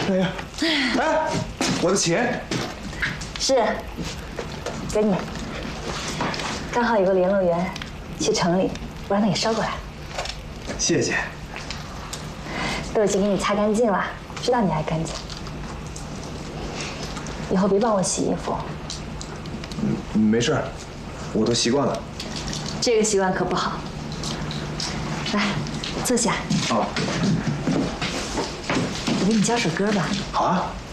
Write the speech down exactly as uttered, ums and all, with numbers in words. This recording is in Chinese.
哎呀，哎，我的钱。 是，给你。刚好有个联络员去城里，我让他给捎过来。 谢谢。 都已经给你擦干净了，知道你爱干净。以后别帮我洗衣服。 嗯，没事，我都习惯了。 这个习惯可不好。来，坐下。 好。 我给你教首歌吧。 好啊。